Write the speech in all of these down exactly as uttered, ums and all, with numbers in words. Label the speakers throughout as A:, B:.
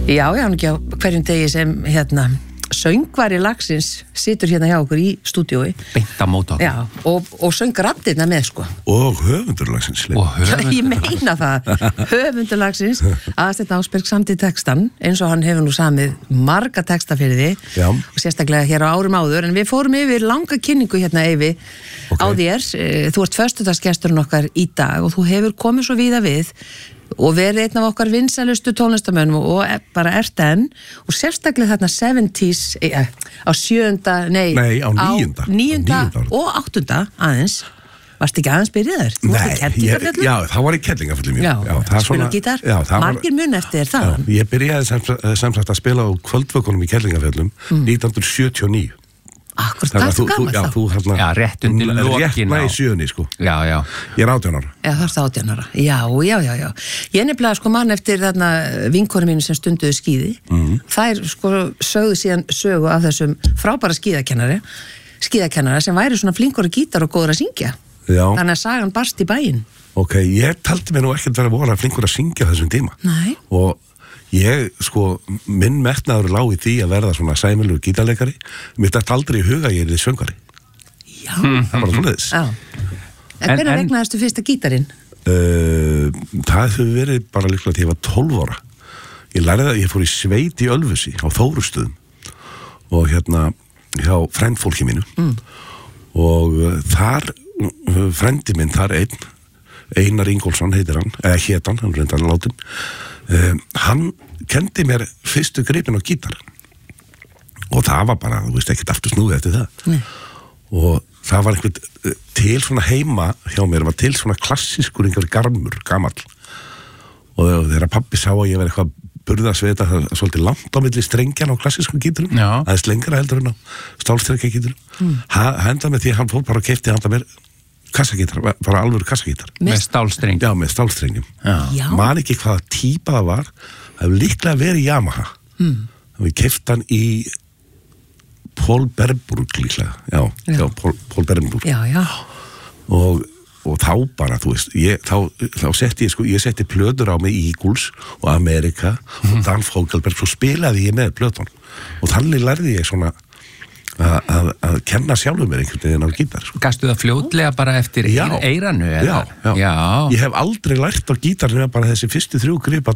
A: Já, já, hann ekki á hverjum degi sem hérna söngvari lagsins situr hérna hjá okkur í stúdíói.
B: Beint á móti okkur.
A: Já, og, og söng raddirna með, sko.
C: Og höfundur lagsins.
B: Og höfundur.
A: Ég meina það. Höfundur lagsins, Aðalsteinn Ásberg samdi textan, eins og hann hefur nú samið marga texta fyrir því.
C: Já.
A: Og sérstaklega hér á árum áður, en við fórum yfir langa kynningu hérna, Eyvi, okay. á þér. Þú ert föstudagsgesturinn okkar í dag og þú hefur komið svo víða við og verið einn af okkar vinsælustu tónlistamönnum og bara ert enn og sérstaklega þarna seventies eh, á sjöunda, nei,
C: nei á níunda,
A: á níunda,
C: á níunda
A: og áttunda aðeins, varst ekki aðeins byrjaður? Þú varst í Kerlingafjöllum?
C: Já, þá var ég Kerlingafjöllum.
A: Já, já spila gítar, margir mun eftir það.
C: Já, ég byrjaði sem, sem sagt að spila á kvöldvökunum í Kerlingafjöllum mm. nítján hundruð sjötíu og níu.
A: Akkur, það er svo gaman þá.
C: Já, þú hérna...
B: Já, rétt undir lokin á.
C: Rétt næ sjöunni, sko.
B: Já, já.
C: Ég er átján ára.
A: Já, það er átján ára. Já, já, já, já. Ég nefnilega sko mann eftir þarna vinkonu mínu sem stunduðu skíði. Mm. Það er sko sögðu síðan sögu af þessum frábæra skíðakennari, skíðakennara sem væri svona flinkur að gítar og góður að syngja.
C: Já.
A: Þannig að sagan barst í bæinn.
C: Ok, ég taldi mig nú ekkert vera voru flinkur að syngja þessum tíma.
A: Nei.
C: Og ég, sko, minn metnaður lá í því að verða svona sæmilegur gítarleikari. Mér dætt aldrei í huga að ég er í söngari.
A: Já.
C: Það var svona þess.
A: Já. En hvernig regnaðistu fyrsta gítarinn?
C: Uh, það hefur verið bara líklega til ég var tólf ára. Ég lærði að ég fór í sveit í Ölfusi á Þórustöðum og hérna hjá frændfólki mínu. Mm. Og uh, þar, uh, frændi minn, þar einn, Einar Ingólfsson heitir hann, eða hét hann, hann reyndar látin. Um, hann kendi mér fyrstu gripin á gítar og það var bara, þú veist, ekkert aftur snúið eftir það. Nei. Og það var einhvern til svona heima hjá mér, var til svona klassískur einhver garmur, gamall og þegar pappi sá að ég var eitthvað burðasveita, það er svolítið langt á milli strengjan á klassískum gítarum, það er lengra heldur en á stálstrengja gítarum. Mm. hann hendaði með því að hann fór bara og keypti handa mér kassagítar, bara alvöru kassagítar.
B: Með stálstreng?
C: Já, með stálstrengjum.
A: Já.
C: Man ekki hvaða típa það var, það hefur líklega verið Yamaha. Mm. Við keypti hann í Paul Berburg líklega, já, já. já Paul, Paul Berburg.
A: Já, já.
C: Og, og þá bara, þú veist, ég, þá, þá setti ég, sko, ég setti plötur á mig Eagles og America mm. og Dan Fogelberg, svo spilaði ég með plötun. Og þannig lærði ég svona Að, að, að kenna sjálfum mér einhvern veginn á gítar, sko.
B: Gastu það fljótlega bara eftir já, eiranu?
C: Já, já, já. Ég hef aldrei lært á gítar nema bara þessi fyrstu þrjú grip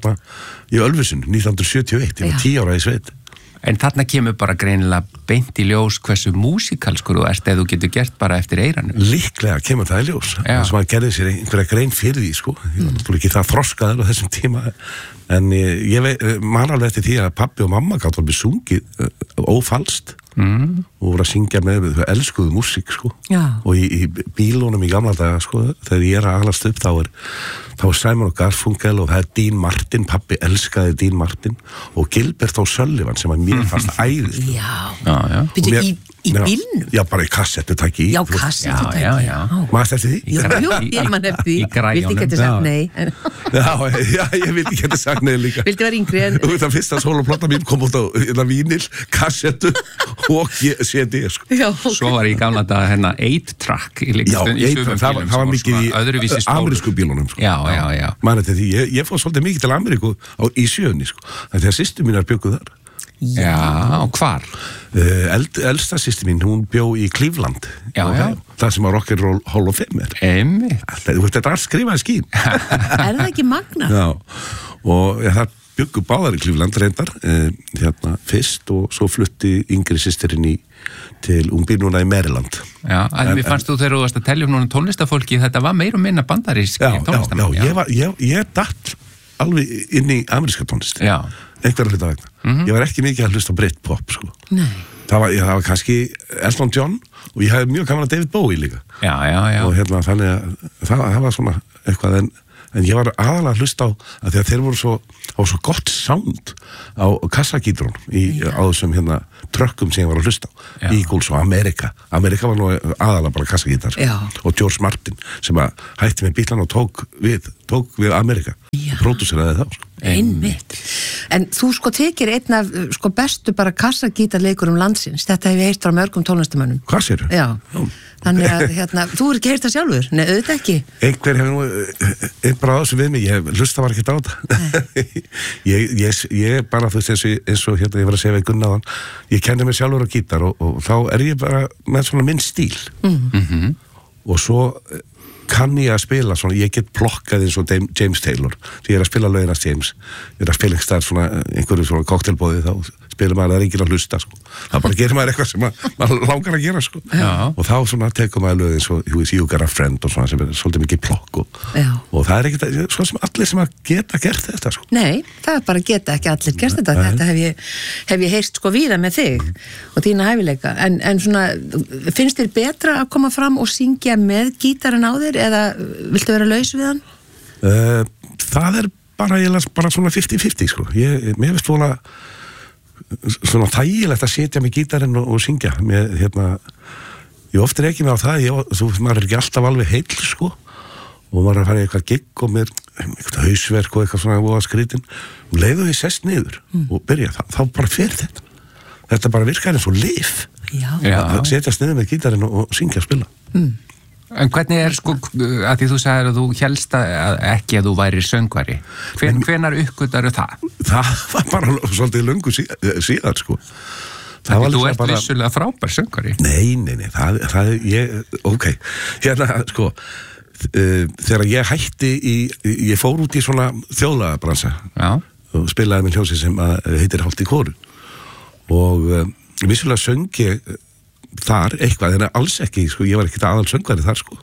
C: í Ölfusun, nítján hundruð sjötíu og eitt, ég var tíu ára í sveit.
B: En þarna kemur bara greinilega beint í ljós hversu músikalskur þú ert eða þú getur gert bara eftir eiranu.
C: Líklega kemur það í ljós. Það sem að gerði sér einhverja grein fyrir því, sko. Ég var náttúrulega ekki það þroskaður á þessum tíma. En ég, ég man alveg eftir því að pappi og mamma gátt alveg sungið uh, ófalskt. Mm. Og voru að syngja með þau elskuðu músík, sko. Já. Og í, í bílunum í gamla daga, sko, þegar ég er að alast upp þá er, þá er Simon og Garfunkel og það er Dean Martin, pappi elskaði Dean Martin og Gilbert O'Sullivan sem að mér fannst æðið.
A: Já, já, já. Byrju, í, í bílnum?
C: Já, bara í kassettutæki.
A: Já, kassettutæki.
B: Já, já, já.
C: Maður eftir því?
A: Jú, jú, ég man eftir því.
B: Í græjónum.
A: Vildi geta sagt nei.
C: Já, já, ég vildi geta sagt nei líka.
A: Vildi vera yngri en...
C: Og það fyrsta soloplata mín kom út á vínil, kassettu og C D, sko.
A: Já,
B: okay. Svo var ég í gamla daga hérna eight track í líka
C: í sumum bílum. Það var mikið í amerísku bílunum, sko.
B: Já, já, já.
C: Man eftir því, ég, ég fór svolítið mikið til Ameríku á, í sjöunni, sko. Þegar systur mínar bjögguð þar.
B: Já, hvar?
C: Uh, eld, elsta systir mín, hún bjó í Cleveland.
B: Já, já.
C: Það sem á Rock'n'Roll Hall of Fame er.
B: Einmitt.
C: Þú veist, þetta er skrifað í skín.
A: Er það ekki magna?
C: Já, og ja, það byggu báðar í Cleveland reyndar, uh, hérna, fyrst og svo flutti yngri systirinn í til, hún býr núna í Maryland.
B: Já, en mér fannst þú þegar þú varst að telja um núna tónlistafólki, þetta var meira og minna bandarísk tónlistamann.
C: Já, já, já, ég var, ég, ég datt alveg inn í ameríska tónlist.
B: Já.
C: Einhverja hluta vegna. Mm-hmm. Ég var ekki mikið að hlusta á Britpop, sko.
A: Nei.
C: Það var, ég, það var kannski Elton John og ég hafði mjög gaman að David Bowie líka.
B: Já, já, já. Og
C: hérna, þannig að það, það var svona eitthvað, en, en ég var aðalega að hlusta á að því að þeir voru svo, á svo gott sound á kassagítrunum í, á þessum hérna trökkum sem ég var að hlusta á. Já. Eagles og America. America var nú aðalega bara kassagítar. Já. Og George Martin sem að hætti með bílan og tók við, tók við America. Já. Pródúseraði þá, sko.
A: Einmitt. En þú sko tekir einn af sko bestu bara kassagítarleikurum landsins, þetta hef ég heyrt frá mörgum tónlistamönnum.
C: Hvað séru?
A: Já, þannig að hérna, þú er ekki heyrt það sjálfur, nei, auðvitað ekki.
C: Einhver hefur nú, einn bara á þessu við mig, ég hlusta var ekki á þetta. ég, ég, ég bara, þú veist, eins og, eins og hérna, ég var að segja við Gunnaðan, ég kenni mig sjálfur á gítar og, og þá er ég bara með svona minn stíl. Mm-hmm. Og svo kann ég að spila svona, ég get plokkað eins og James Taylor, því ég er að spila lögin að James, ég er að spila einhver svona, einhverju svona koktelbóði, þá spila maður að enginn að hlusta, sko. Það bara gerir maður eitthvað sem maður, maður langar að gera, sko. Já. Og þá svona tekur maður lögin svo, you is you got a friend og svona sem er svolítið mikið plokk og, og það er ekkert, svona sem allir sem að geta gert þetta, sko.
A: Nei, það er bara geta ekki allir gert þetta, Nei. Þetta hef ég, hef ég heyrt sko víða með þig mm. og þína hæfileika, en, en svona, finnst þér betra að koma fram og syngja með gítarinn á þér eða viltu vera laus við hann?
C: Uh, það er bara, ég las bara svona fifty fifty, sko. Ég, mér finnst svona svona þægilegt að setja með gítarinn og, og syngja með, hérna, ég ofta er ekki með á það, ég, þú, maður er ekki alltaf alveg heill, sko, og maður er að fara í eitthvað gigg og með eitthvað hausverk og eitthvað svona voða skrítin og leiðu því sest niður mm. og byrja, þá, þá bara fer þetta þetta bara virkar eins og lyf að setjast niður með gítarinn og, og syngja og spila mm.
B: En hvernig er sko, að því þú sagðir að þú hélst að ekki að þú væri söngvari Hven, hvenar uppgötaru það?
C: Það var bara svolítið löngu síðan, sko
B: Það þú ert bara... vissulega frábær söngvari
C: Nei, nei, nei, það, það ég, ok, hérna, sko uh, þegar ég hætti í, ég fór út í svona þjóðlagabransa Já. Og spilaði með hljómsveit sem heitir Hált í kóru og uh, vissulega söng ég þar eitthvað, en alls ekki, sko, ég var ekki aðal söngvari þar, sko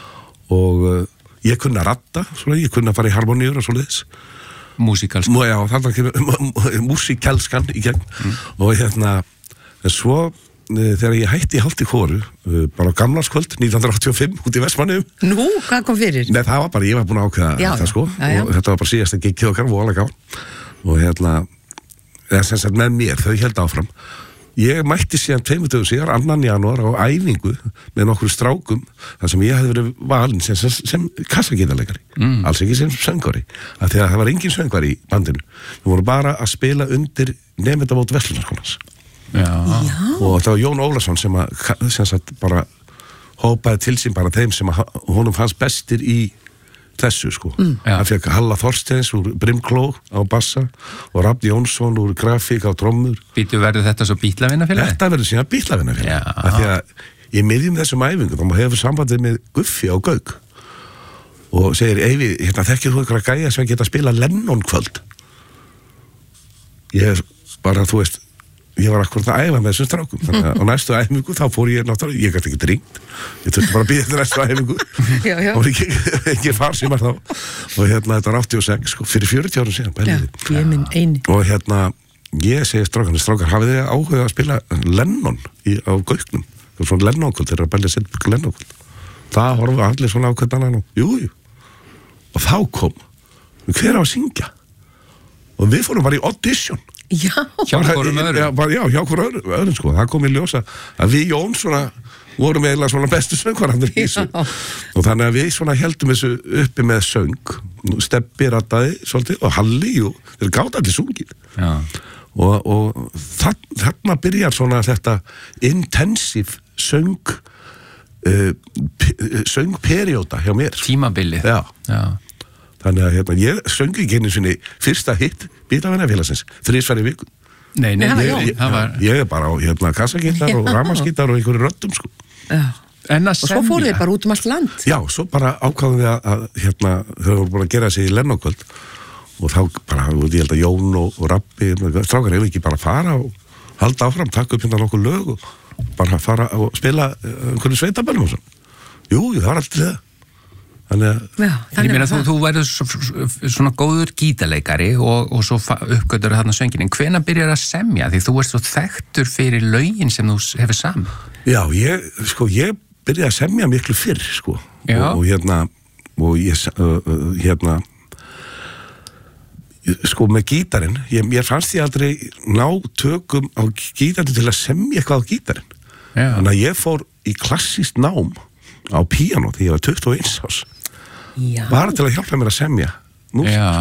C: og uh, ég kunna að ratta, svona, ég kunna að fara í harmoníur og svoleiðis
B: Músíkalskan
C: Já, það var ekki músíkalskan í gegn mm. og hérna, en svo uh, þegar ég hætti í Hált í kóru uh, bara á gamlarskvöld, nítján hundruð áttatíu og fimm út í Vestmannaeyjum.
A: Nú, hvað kom fyrir?
C: Nei, það var bara, ég var búin að ákveða já, það, sko já, já. Og þetta var bara síðasta giggið okkar, voðalega gaman og hérna, eða sem sagt með mér, þau held áfram Ég mætti síðan tveimur dögum síðar, annan janúar á æfingu með nokkur strákum þar sem ég hefði verið valinn sem, sem, sem kassagítarleikari, mm. alls ekki sem söngvari, af því að það var engin söngvari í bandinu. Við vorum bara að spila undir nemendamót Verslunarskólans. Já. Og það var Jón Ólafsson sem að, sem sagt, bara hópaði til sín bara þeim sem að honum fannst bestir í þessu, sko. Mm. Hann fekk Halla Þorsteins úr Brimkló á bassa og Rafn Jónsson úr grafík á trommur.
B: Býtu verður þetta svo bítlavinnafélag?
C: Þetta verður síðan bítlavinnafélag. Af því að ég miðjum þessum æfingum og hefur sambandið með Guffi á Gauk og segir, Eyvi, hérna þekkir þú einhverja gæja sem geta að spila Lennon kvöld? Ég er bara, þú veist, ég var akkurat að æfa með þessum strákum þannig að á næstu æfingu þá fór ég náttúrulega, ég gæti ekki ringt, ég þurfti bara að býða þetta næstu æfingu
A: já, já.
C: og ekki, ekki farsímar þá og hérna þetta var áttatíu og sex, sko, fyrir fjörutíu árum síðan
A: já, ég minn eini
C: og hérna, ég segi strákarnir, strákar hafið þið áhuga að spila Lennon í, á Gauknum, svona Lennon-kvöld þeir eru að bælja setja Lennon-kvöld það horfum allir svona ákveðt annan og jú, jú og þá kom, hver á að syngja og við fórum bara í audition
A: Já,
B: hjá hverjum öðrum
C: Já, bara, já, hjá hverjum öðrum, öðrum sko. Það kom í ljósa að við Jón svona vorum eiginlega svona bestu söngvarandur í þessu og þannig að við svona heldum þessu uppi með söng Stebbi rattaði svolítið og Halli og þeir gátt allir sungið og, og það, þarna byrjar svona þetta intensiv söng uh, söngperióda hjá mér
B: Tímabilið
C: Já,
B: já.
C: Þannig að hérna, ég söng ekki einu sinni fyrsta hitt Bítlavinnafélagsins, þrisvar í viku.
B: Nei, nei,
C: ég,
B: ég,
C: ég, var... ég er bara á hérna, kassagítar og rafmagnsgítar og einhverju röddum, sko.
A: Og svo fóruð þið bara út um allt land.
C: Já, svo bara ákváðum við að, að hérna, þau voru búin að gera þessi í Lennon-kvöld og þá bara, ég held að Jón og, og Rabbi, strákar, hefur ekki bara fara og halda áfram, taka upp hérna nokkuð lög og bara fara og spila einhverju sveitabönnum og svona. Jú, það var alltaf það. Þannig að...
B: Já, þannig ég meina, þú, þú værið svo, svona góður gítarleikari og, og svo uppgötur þarna söngin, en hvenær byrjar að semja? Því þú ert svo þekktur fyrir lögin sem þú hefur saman.
C: Já, ég, sko, ég byrjaði að semja miklu fyrr, sko. Og, og hérna, og ég, uh, hérna, sko, með gítarinn, ég, ég fannst ég aldrei ná tökum á gítarinn til að semja eitthvað á gítarinn. Já. Þannig að ég fór í klassískt nám á píanó því ég var tuttugu og eins árs. Já. Bara til að hjálpa mér að semja músík.